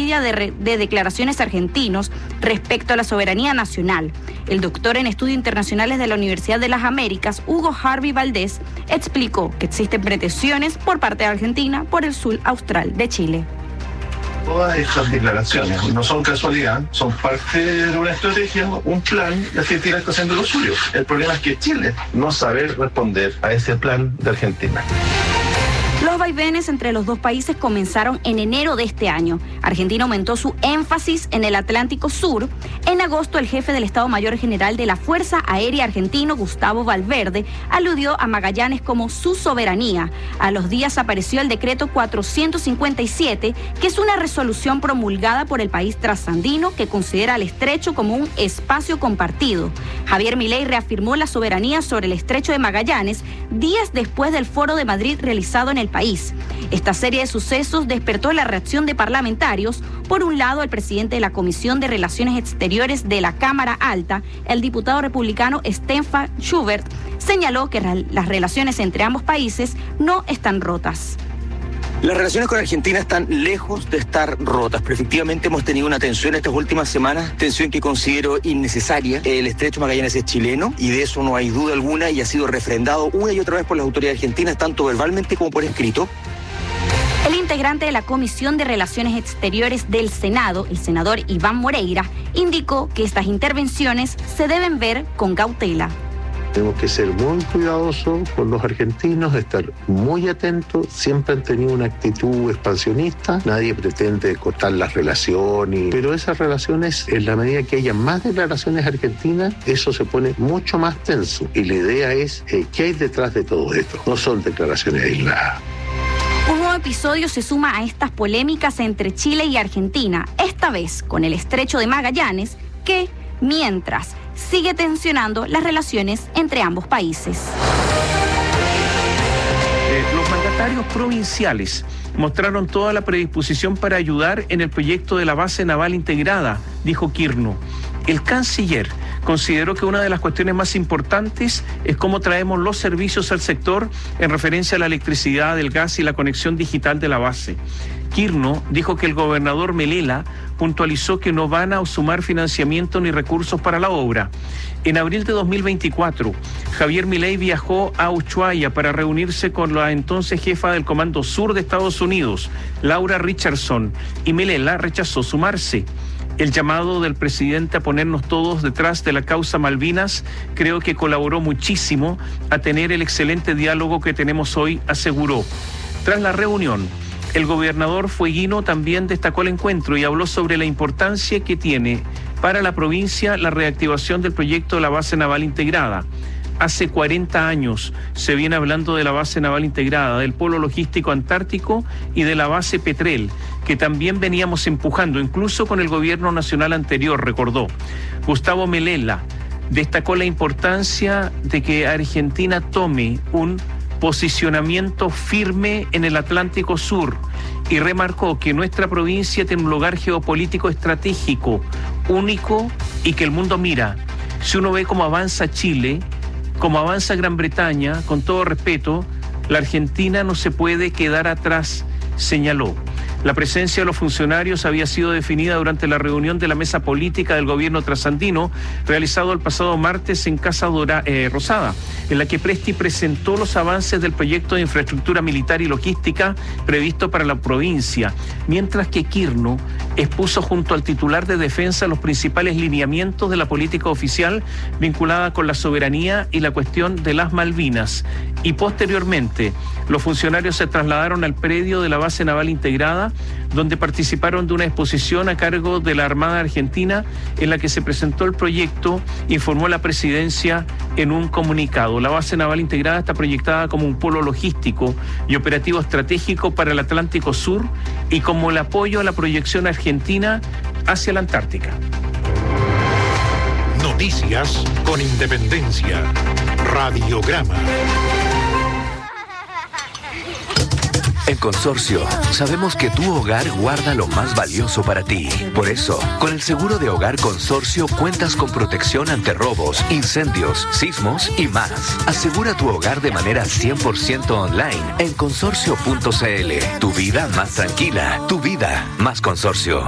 lluvia de declaraciones argentinos respecto a la soberanía nacional. El doctor en estudios internacionales de la Universidad de las Américas, Hugo Harvey Valdés, explicó que existen pretensiones por parte de Argentina por el sur austral de Chile. Todas estas declaraciones no son casualidad, son parte de una estrategia, un plan, y Argentina está haciendo lo suyo. El problema es que Chile no sabe responder a ese plan de Argentina. Los vaivenes entre los dos países comenzaron en enero de este año. Argentina aumentó su énfasis en el Atlántico Sur. En agosto, el jefe del Estado Mayor General de la Fuerza Aérea Argentino, Gustavo Valverde, aludió a Magallanes como su soberanía. A los días apareció el decreto 457, que es una resolución promulgada por el país trasandino que considera al estrecho como un espacio compartido. Javier Milei reafirmó la soberanía sobre el estrecho de Magallanes días después del Foro de Madrid realizado en el país. Esta serie de sucesos despertó la reacción de parlamentarios. Por un lado, el presidente de la Comisión de Relaciones Exteriores de la Cámara Alta, el diputado republicano Stefan Schubert, señaló que las relaciones entre ambos países no están rotas. Las relaciones con Argentina están lejos de estar rotas, pero efectivamente hemos tenido una tensión estas últimas semanas, tensión que considero innecesaria. El estrecho Magallanes es chileno y de eso no hay duda alguna y ha sido refrendado una y otra vez por las autoridades argentinas, tanto verbalmente como por escrito. El integrante de la Comisión de Relaciones Exteriores del Senado, el senador Iván Moreira, indicó que estas intervenciones se deben ver con cautela. Tenemos que ser muy cuidadosos con los argentinos, estar muy atentos. Siempre han tenido una actitud expansionista. Nadie pretende cortar las relaciones, pero esas relaciones, en la medida que haya más declaraciones argentinas, eso se pone mucho más tenso. Y la idea es, ¿qué hay detrás de todo esto? No son declaraciones aisladas. Un nuevo episodio se suma a estas polémicas entre Chile y Argentina, esta vez con el estrecho de Magallanes, que, mientras sigue tensionando las relaciones entre ambos países. Los mandatarios provinciales mostraron toda la predisposición para ayudar en el proyecto de la base naval integrada, dijo Quirno. El canciller consideró que una de las cuestiones más importantes es cómo traemos los servicios al sector en referencia a la electricidad, el gas y la conexión digital de la base. Quirno dijo que el gobernador Melella puntualizó que no van a sumar financiamiento ni recursos para la obra. En abril de 2024, Javier Milei viajó a Ushuaia para reunirse con la entonces jefa del Comando Sur de Estados Unidos, Laura Richardson, y Melella rechazó sumarse. El llamado del presidente a ponernos todos detrás de la causa Malvinas creo que colaboró muchísimo a tener el excelente diálogo que tenemos hoy, aseguró. Tras la reunión, el gobernador Fueguino también destacó el encuentro y habló sobre la importancia que tiene para la provincia la reactivación del proyecto de la base naval integrada. Hace 40 años se viene hablando de la base naval integrada, del polo logístico antártico y de la base Petrel, que también veníamos empujando, incluso con el gobierno nacional anterior, recordó. Gustavo Melella destacó la importancia de que Argentina tome un posicionamiento firme en el Atlántico Sur y remarcó que nuestra provincia tiene un lugar geopolítico estratégico, único y que el mundo mira. Si uno ve cómo avanza Chile, como avanza Gran Bretaña, con todo respeto, la Argentina no se puede quedar atrás, señaló. La presencia de los funcionarios había sido definida durante la reunión de la mesa política del gobierno trasandino realizado el pasado martes en Casa Rosada, en la que Presti presentó los avances del proyecto de infraestructura militar y logística previsto para la provincia, mientras que Quirno expuso junto al titular de defensa los principales lineamientos de la política oficial vinculada con la soberanía y la cuestión de las Malvinas. Y posteriormente, los funcionarios se trasladaron al predio de la base naval integrada, donde participaron de una exposición a cargo de la Armada Argentina en la que se presentó el proyecto, informó la presidencia en un comunicado. La base naval integrada está proyectada como un polo logístico y operativo estratégico para el Atlántico Sur y como el apoyo a la proyección argentina hacia la Antártica. Noticias con independencia. Radiograma. En Consorcio, sabemos que tu hogar guarda lo más valioso para ti. Por eso, con el seguro de hogar Consorcio cuentas con protección ante robos, incendios, sismos y más. Asegura tu hogar de manera 100% online en consorcio.cl. Tu vida más tranquila, tu vida más Consorcio.